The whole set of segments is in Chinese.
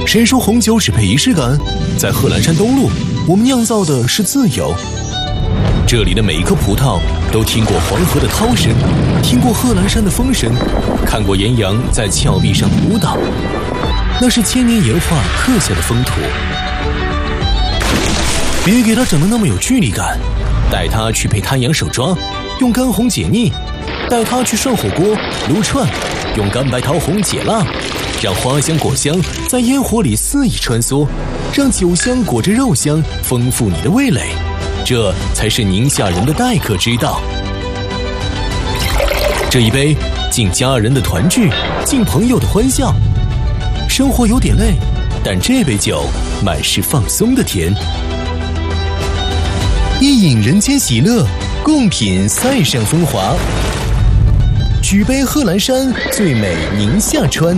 谁说红酒只配仪式感？在贺兰山东路，我们酿造的是自由。这里的每一颗葡萄都听过黄河的涛声，听过贺兰山的风声，看过岩羊在峭壁上的舞蹈，那是千年岩画刻下的风土。别给它整得那么有距离感，带它去配滩羊手抓，用干红解腻；带它去涮火锅、撸串，用干白桃红解辣。让花香果香在烟火里肆意穿梭，让酒香裹着肉香丰富你的味蕾，这才是宁夏人的待客之道。这一杯敬家人的团聚，敬朋友的欢笑。生活有点累，但这杯酒满是放松的甜。一饮人间喜乐，共品塞上风华。举杯贺兰山，最美宁夏川。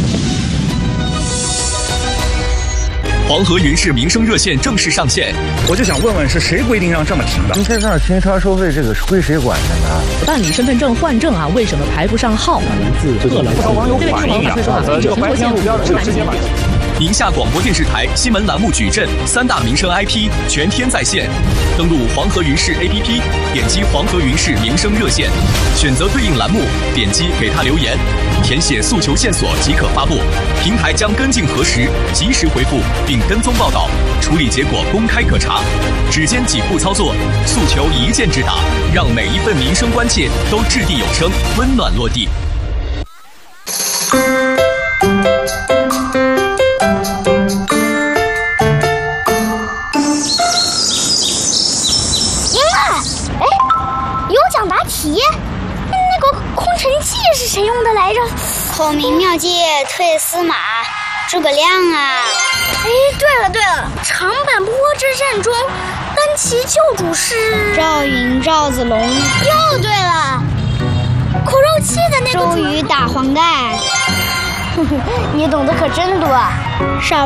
黄河云氏民生热线正式上线。 我就想问问，是谁规定让这么停的？ 停车场停车收费这个是归谁管的呢？ 办理身份证换证啊，为什么排不上号？ 不少网友反映这个白天路标是直接买。 宁夏广播电视台新闻栏目矩阵3大民生 IP 全天在线，登录黄河云氏 APP， 点击黄河云氏民生热线，选择对应栏目，点击给他留言，填写诉求线索即可发布，平台将跟进核实，及时回复并跟踪报道，处理结果公开可查。只见几步操作，诉求一键直达，让每一份民生关切都掷地有声，温暖落地。 那个空城计是谁用的来着？ 孔明妙计退司马，诸葛亮啊！ 哎，对了，长坂坡之战中，单骑救主是赵云、赵子龙。 又对了，口肉计的那个周瑜打黄盖。 你懂得可真多。 少